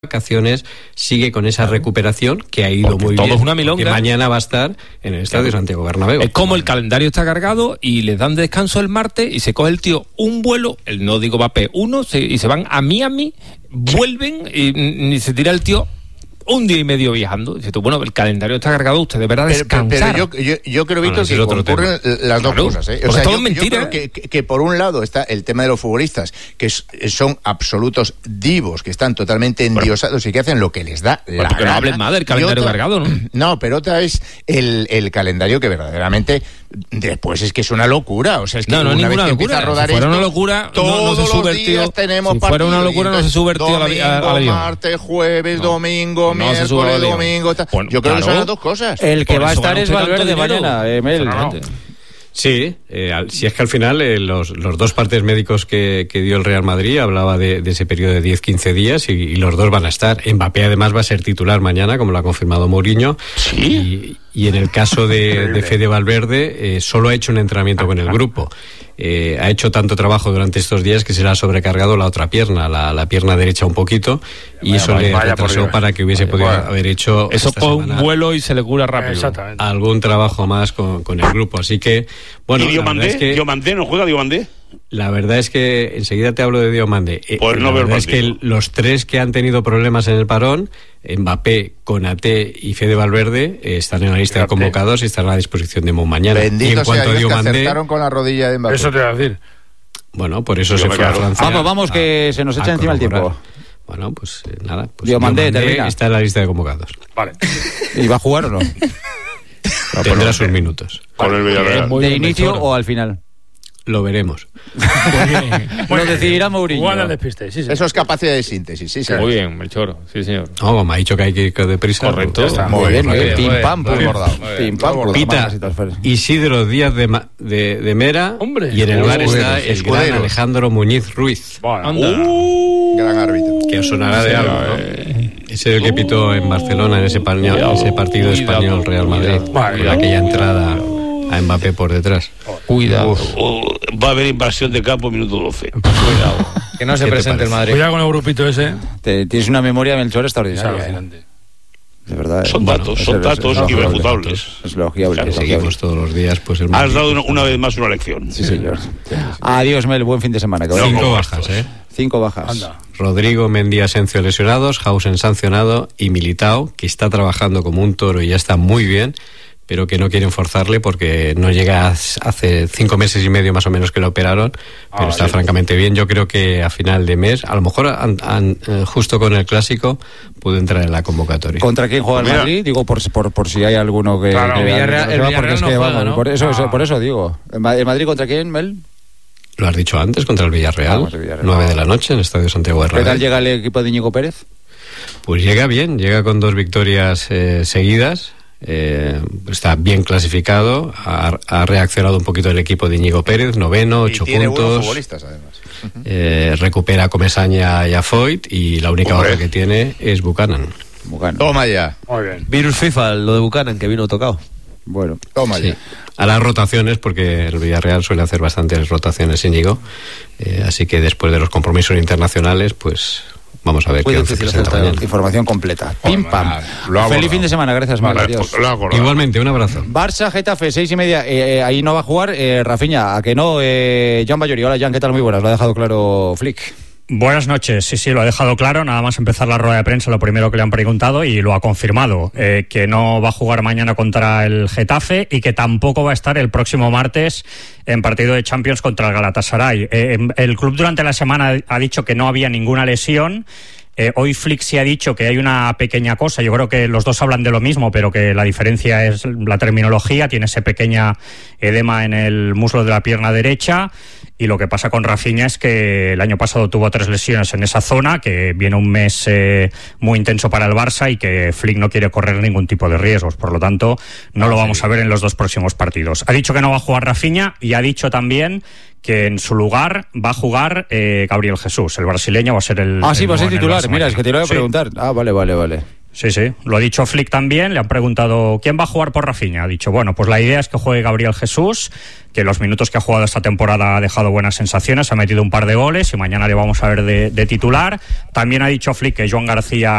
vacaciones, sigue con esa recuperación que ha ido porque muy todo bien. Es una milonga. Que mañana va a estar en el estadio Santiago Bernabéu. Es como el calendario está cargado y les dan descanso el martes y se coge el tío un vuelo, no digo Mbappé, y se van a Miami, vuelven y se tira el tío un día y medio viajando. Dices tú, bueno, el calendario está cargado, usted deberá descansar. Pero yo creo, Víctor, que ocurren las dos cosas. O sea, todo es mentira. Yo creo que por un lado está el tema de los futbolistas, que son absolutos divos, que están totalmente endiosados y que hacen lo que les da la gana. No hables más del calendario cargado, ¿no? No, pero otra es el calendario que verdaderamente después es que es una locura. O sea, es que no es ninguna locura. A rodar si fuera esto, una locura, todos no se sube los el tío. días tenemos si fuera una locura, no se sube el tío al avión. Martes, jueves, domingo, miércoles, domingo. Bueno, yo creo que son las dos cosas. El que va a estar es Valverde mañana, Mel. Sí, si es que al final los dos partes médicos que dio el Real Madrid hablaba de ese periodo de 10-15 días y los dos van a estar. Mbappé además va a ser titular mañana, como lo ha confirmado Mourinho. ¿Sí? Y en el caso de Fede Valverde, solo ha hecho un entrenamiento con el grupo. Ha hecho tanto trabajo durante estos días que se le ha sobrecargado la otra pierna, la pierna derecha un poquito, y eso le retrasó para que hubiese podido haber hecho eso con un vuelo y se le cura rápido. Exactamente. Algún trabajo más con el grupo. Así que, bueno, ¿Y Diomandé? ¿No juega Diomandé? La verdad es que enseguida te hablo de Diomandé. Pues no la veo verdad es que los tres que han tenido problemas en el parón, Mbappé, Konaté y Fede Valverde, están en la lista de convocados y están a la disposición de mañana. Bendito y en cuanto sea a Dios, Diomandé, que acertaron con la rodilla de Mbappé. Eso te iba a decir. Bueno, por eso se fue a Francia. Vamos, que se nos echa encima el tiempo. Bueno, pues nada. Pues Diomandé termina. Está en la lista de convocados. Vale. ¿Y va a jugar o no? Tendrá sus minutos. Con el Villarreal. ¿De inicio o al final? Lo veremos. Lo decidirá Mourinho. Igual al despiste, sí. Eso es capacidad de síntesis, sí, Muy bien, Melchor. Sí, señor. No, como ha dicho que hay que ir deprisa. Correcto. Pues, Muy bien. Pim pam, muy bien. Pim pam. Pita Isidro Díaz de Mera. Hombre. Y en el bar está el escudero. gran Alejandro Muñiz Ruiz. Gran árbitro. Que os sonará de algo, ¿no? Ese el que pitó en Barcelona en ese partido español Real Madrid. Con aquella entrada a Mbappé por detrás. Cuidado. Va a haber invasión de campo minuto 12. Cuidado. Que no se presente el Madrid. Cuidado con el grupito ese. Tienes una memoria, Melchor, extraordinaria. De verdad. Son datos irrefutables. Es logiable. Seguimos todos los días, pues el Has Madrid. dado una vez más una lección. Sí, señor. Adiós, Mel. Buen fin de semana. 5 bajas, 5 bajas. Anda. Rodrigo, Mendy, Asencio lesionados, Hausen sancionado y Militao, que está trabajando como un toro y ya está muy bien, pero que no quieren forzarle porque no llega hace 5 meses y medio más o menos que lo operaron, pero está francamente bien. Yo creo que a final de mes, a lo mejor justo con el Clásico, puede entrar en la convocatoria. ¿Contra quién juega el Madrid? Digo, por si hay alguno que... Claro, el Villarreal no juega, ¿no? Por eso digo. ¿El Madrid contra quién, Mel? Lo has dicho antes, contra el Villarreal, 9 de la noche en el Estadio Santiago Bernabéu. ¿Qué tal llega el equipo de Íñigo Pérez? Pues llega bien, llega con 2 victorias seguidas. Está bien clasificado, ha reaccionado un poquito el equipo de Íñigo Pérez, 9º, 8 tiene buenos puntos, futbolistas además. recupera a Comesaña y a Foyt, y la única baja que tiene es Buchanan. Toma ya. Muy bien. Virus FIFA, lo de Buchanan, que vino tocado. Bueno, Toma Sí. ya. Hará rotaciones porque el Villarreal suele hacer bastantes rotaciones, Íñigo, así que después de los compromisos internacionales, pues vamos a ver qué once presenta mañana. información completa. Pim pam. Lo hago, Feliz fin de semana, gracias, Mel. Adiós. Igualmente, un abrazo. Barça, Getafe, 6:30. Ahí no va a jugar Rafinha, ¿a que no? Jan Bayori. Hola, Jan, ¿qué tal? Muy buenas. Lo ha dejado claro Flick. Buenas noches, sí, lo ha dejado claro, nada más empezar la rueda de prensa, lo primero que le han preguntado y lo ha confirmado, que no va a jugar mañana contra el Getafe y que tampoco va a estar el próximo martes en partido de Champions contra el Galatasaray. El club durante la semana ha dicho que no había ninguna lesión. Hoy Flick sí ha dicho que hay una pequeña cosa, yo creo que los dos hablan de lo mismo, pero que la diferencia es la terminología, tiene ese pequeña edema en el muslo de la pierna derecha, y lo que pasa con Rafinha es que el año pasado tuvo 3 lesiones en esa zona, que viene un mes muy intenso para el Barça y que Flick no quiere correr ningún tipo de riesgos, por lo tanto no lo vamos a ver en los 2 próximos partidos. Ha dicho que no va a jugar Rafinha y ha dicho también que en su lugar va a jugar Gabriel Jesús, el brasileño va a ser el... Sí, va a ser titular, mira, es que te lo voy a Sí. preguntar. Vale. Sí, lo ha dicho Flick también, le han preguntado ¿quién va a jugar por Rafinha? Ha dicho, bueno, pues la idea es que juegue Gabriel Jesús, que los minutos que ha jugado esta temporada ha dejado buenas sensaciones, ha metido un par de goles y mañana le vamos a ver de titular. También ha dicho Flick que Joan García